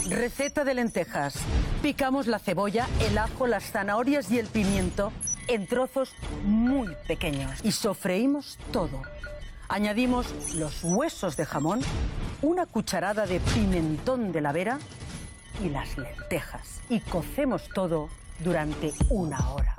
Receta de lentejas. Picamos la cebolla, el ajo, las zanahorias y el pimiento en trozos muy pequeños y sofreímos todo. Añadimos los huesos de jamón, una cucharada de pimentón de la Vera y las lentejas. Y cocemos todo durante 1 hora.